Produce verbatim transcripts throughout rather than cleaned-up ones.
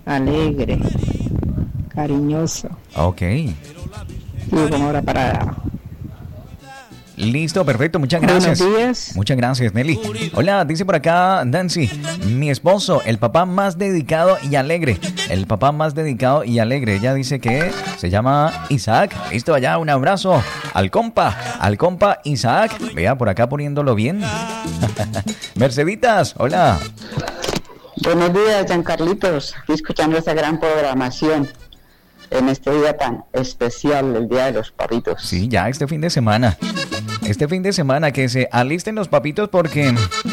alegre, cariñoso. Ok. Y con hora para... Listo, perfecto, muchas gracias. Buenos días. Muchas gracias, Nelly. Hola, dice por acá Nancy, mi esposo, el papá más dedicado y alegre. El papá más dedicado y alegre. Ella dice que se llama Isaac. Listo, allá, un abrazo al compa, al compa Isaac. Vea, por acá poniéndolo bien. Merceditas, hola. Buenos días, Giancarlitos. Aquí escuchando esta gran programación en este día tan especial, el Día de los Papitos. Sí, ya este fin de semana. Este fin de semana que se alisten los papitos porque...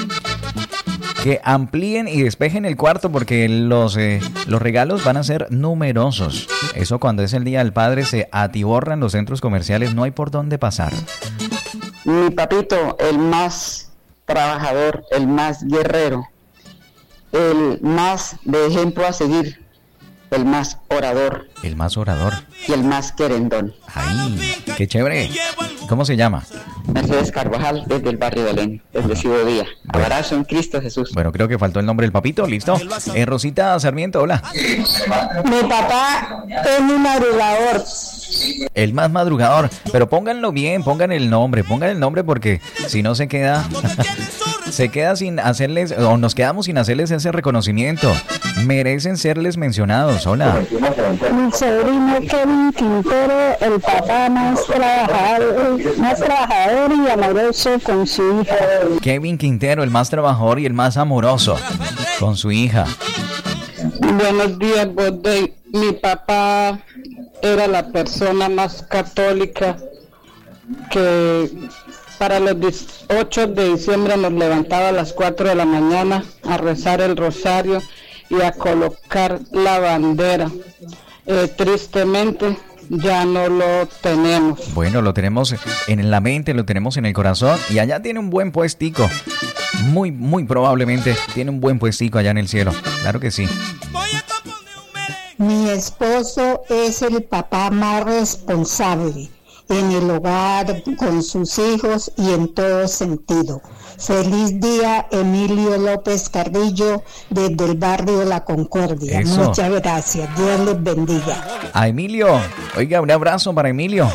que amplíen y despejen el cuarto porque los, eh, los regalos van a ser numerosos. Eso cuando es el Día del Padre se atiborran los centros comerciales, no hay por dónde pasar. Mi papito, el más trabajador, el más guerrero, el más de ejemplo a seguir, el más orador. El más orador. Y el más querendón. ¡Ay, qué chévere! ¿Cómo se llama? Mercedes Carvajal, desde el barrio de Belén, desde Ciudad Día. Abrazo en Cristo Jesús. Bueno, creo que faltó el nombre del papito, listo. Eh, Rosita Sarmiento, hola. Mi papá es mi madrugador. El más madrugador, pero pónganlo bien, pongan el nombre, pongan el nombre porque si no se queda... se queda sin hacerles, o nos quedamos sin hacerles ese reconocimiento. Merecen serles mencionados. Hola. Mi sobrino Kevin Quintero, el papá más trabajador, más trabajador y amoroso con su hija. Kevin Quintero, el más trabajador y el más amoroso con su hija. Buenos días, Bodey. Mi papá era la persona más católica que para los ocho de diciembre nos levantaba a las cuatro de la mañana a rezar el rosario y a colocar la bandera. Eh, tristemente ya no lo tenemos. Bueno, lo tenemos en la mente, lo tenemos en el corazón y allá tiene un buen puestico. Muy, muy probablemente tiene un buen puestico allá en el cielo. Claro que sí. Mi esposo es el papá más responsable en el hogar, con sus hijos y en todo sentido. Feliz día, Emilio López Carrillo, desde el barrio La Concordia. Eso. Muchas gracias, Dios les bendiga. A Emilio, oiga, un abrazo para Emilio.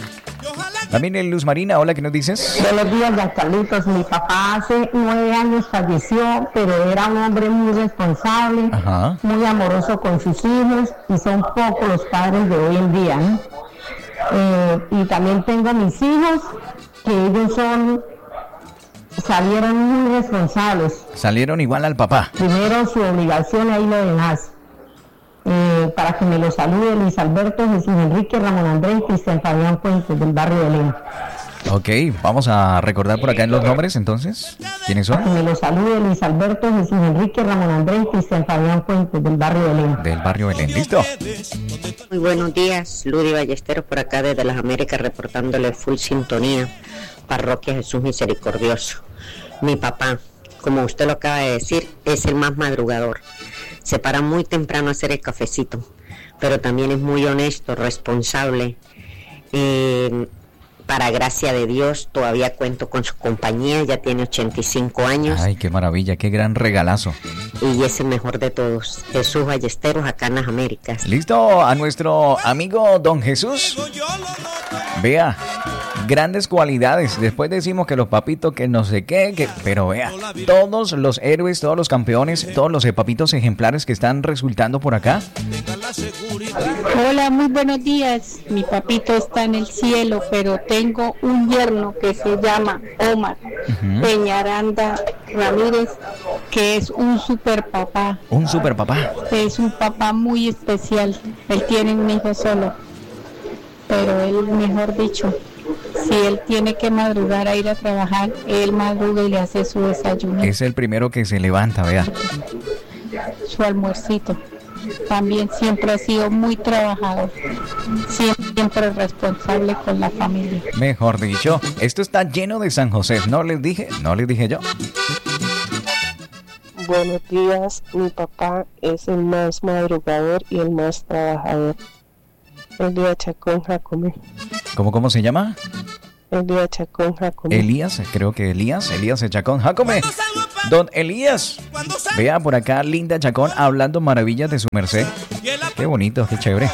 También el Luz Marina, hola, ¿qué nos dices? Buenos días, Giancarlitos. Mi papá hace nueve años falleció, pero era un hombre muy responsable, Ajá. muy amoroso con sus hijos, y son pocos los padres de hoy en día, ¿no? Eh, y también tengo mis hijos, que ellos son, salieron muy responsables. Salieron igual al papá. Primero su obligación, ahí lo demás. Eh, para que me lo salude Luis Alberto, Jesús Enrique, Ramón Andrés y Cristian Fabián Fuentes, del barrio de Belén. Ok, vamos a recordar por acá en los nombres entonces. ¿Quiénes son? Para que me lo salude Luis Alberto, Jesús Enrique, Ramón Andrés y Cristian Fabián Fuentes, del barrio de Belén. Del barrio Belén, ¿listo? Muy buenos días, Ludy Ballesteros por acá desde las Américas reportándole full sintonía, Parroquia Jesús Misericordioso. Mi papá, como usted lo acaba de decir, es el más madrugador. Se para muy temprano a hacer el cafecito, pero también es muy honesto, responsable. Eh, para gracia de Dios, todavía cuento con su compañía, ya tiene ochenta y cinco años. Ay, qué maravilla, qué gran regalazo. Y es el mejor de todos, Jesús Ballesteros, acá en las Américas. ¿Listo? A nuestro amigo Don Jesús. Vea, grandes cualidades. Después decimos que los papitos, que no sé qué, que, pero vea, todos los héroes, todos los campeones, todos los papitos ejemplares que están resultando por acá. Hola, muy buenos días. Mi papito está en el cielo, pero tengo un yerno que se llama Omar uh-huh. Peñaranda Ramírez, que es un super papá. Un super papá. Es un papá muy especial. Él tiene un hijo solo, pero él, mejor dicho, si él tiene que madrugar a ir a trabajar, él madruga y le hace su desayuno. Es el primero que se levanta, vea. Su almuercito. También siempre ha sido muy trabajador, siempre responsable con la familia. Mejor dicho, esto está lleno de San José. ¿No les dije? ¿No les dije yo? Buenos días, mi papá es el más madrugador y el más trabajador. El día Chacón Jacomé. ¿Cómo, cómo se llama? Elías Chacón Jacome. Elías, creo que Elías, Elías de Chacón Jacome. Don Elías, vea por acá, Linda Chacón hablando maravillas de su merced. Qué bonito, qué chévere.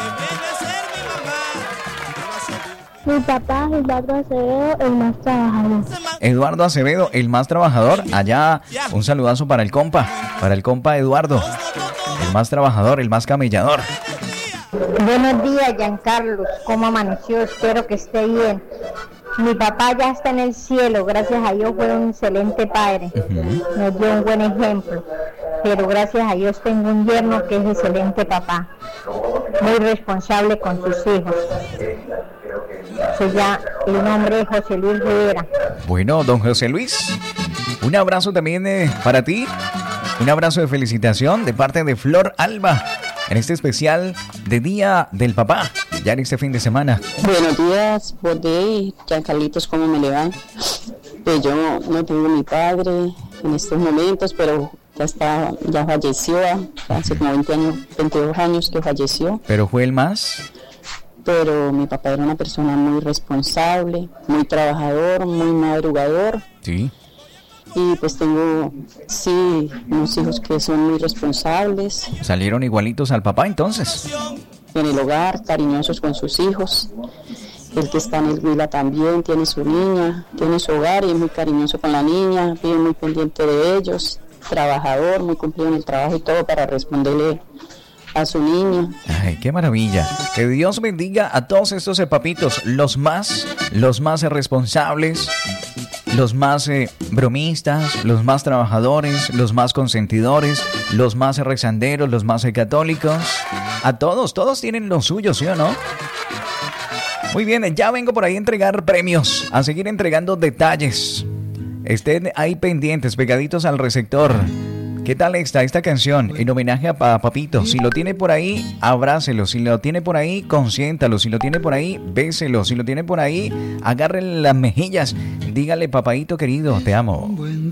Mi papá, Eduardo Acevedo, el más trabajador. Eduardo Acevedo, el más trabajador. Allá, un saludazo para el compa, para el compa Eduardo. El más trabajador, el más camellador. Buenos días, Giancarlos. ¿Cómo amaneció? Espero que esté bien. Mi papá ya está en el cielo, gracias a Dios fue un excelente padre. Uh-huh. Nos dio un buen ejemplo. Pero gracias a Dios tengo un yerno que es excelente papá. Muy responsable con sus hijos. Se llama, el nombre es José Luis Rivera. Bueno, don José Luis, un abrazo también eh, para ti. Un abrazo de felicitación de parte de Flor Alba en este especial de Día del Papá, ya en este fin de semana. Buenos días, Bordey, Giancarlitos, ¿cómo me le va? Pues yo no tengo mi padre en estos momentos, pero ya está, ya falleció, hace como veinte años, veintidós años que falleció. ¿Pero fue el más? Pero mi papá era una persona muy responsable, muy trabajador, muy madrugador. Sí. Y pues tengo, sí, unos hijos que son muy responsables. ¿Salieron igualitos al papá entonces? En el hogar, cariñosos con sus hijos. El que está en el Huila también tiene su niña, tiene su hogar y es muy cariñoso con la niña, vive muy pendiente de ellos, trabajador, muy cumplido en el trabajo y todo para responderle a su niña. Ay, qué maravilla. Que Dios bendiga a todos estos eh, papitos, los más, los más eh, responsables, los más eh, bromistas, los más trabajadores, los más consentidores, los más eh, rezanderos, los más eh, católicos. A todos, todos tienen lo suyo, ¿sí o no? Muy bien, ya vengo por ahí a entregar premios, a seguir entregando detalles. Estén ahí pendientes, pegaditos al receptor. ¿Qué tal está esta canción? En homenaje a Papito. Si lo tiene por ahí, abrácelo. Si lo tiene por ahí, consiéntalo. Si lo tiene por ahí, béselo. Si lo tiene por ahí, agárrele las mejillas. Dígale, papaito querido, te amo.